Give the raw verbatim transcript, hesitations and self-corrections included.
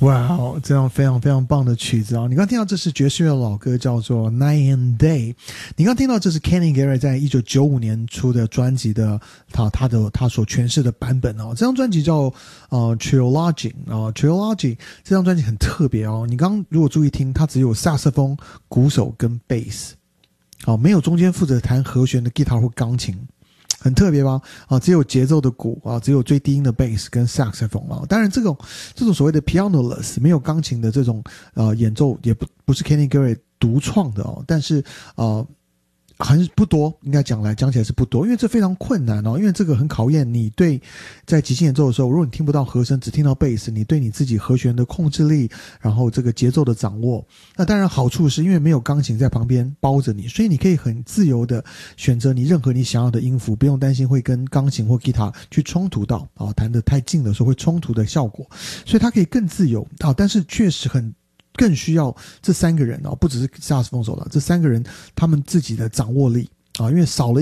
哇哦，这样非常非常棒的曲子啊！你刚听到这是爵士乐的老歌，叫做 Night and Day。你刚听到这是 Kenny Garrett 在一九九五年出的专辑的他他的他所诠释的版本哦。这张专辑叫呃 Trilogy 啊、呃、Trilogy 这张专辑很特别哦。你刚如果注意听，它只有萨克斯风、鼓手跟贝斯，好，没有中间负责弹和弦的吉他或钢琴。很特别吧？啊，只有节奏的鼓啊，只有最低音的贝斯跟萨克斯风啊。当然，这种这种所谓的 pianoless 没有钢琴的这种呃演奏，也不不是 Kenny Garrett 独创的哦。但是呃，很不多，应该讲来讲起来是不多，因为这非常困难哦。因为这个很考验你对在即兴演奏的时候，如果你听不到和声，只听到贝斯，你对你自己和弦的控制力，然后这个节奏的掌握。那当然好处是因为没有钢琴在旁边包着你，所以你可以很自由的选择你任何你想要的音符，不用担心会跟钢琴或吉他去冲突到啊，弹得太近的时候会冲突的效果，所以它可以更自由啊。但是确实很更需要这三个人啊，不只是萨克斯风手了，这三个人他们自己的掌握力啊，因为少了